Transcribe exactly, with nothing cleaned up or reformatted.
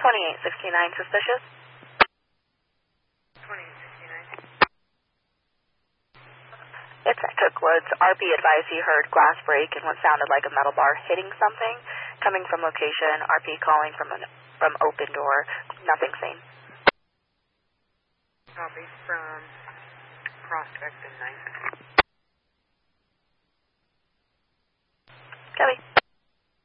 twenty-eight sixty-nine, suspicious. twenty-eight sixty-nine. It's at Cookwoods. R P advised he heard glass break and what sounded like a metal bar hitting something. Coming from location, R P calling from an, from open door. Nothing seen. Copy from Prospect and Ninth.